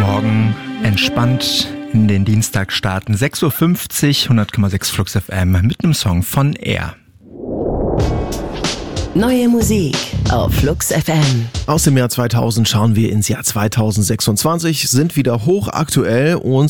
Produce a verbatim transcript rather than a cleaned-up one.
Morgen entspannt in den Dienstag starten. sechs Uhr fünfzig, hundert Komma sechs Flux F M mit einem Song von Air. Neue Musik auf Flux F M. Aus dem Jahr zweitausend schauen wir ins Jahr zweitausendsechsundzwanzig, sind wieder hochaktuell und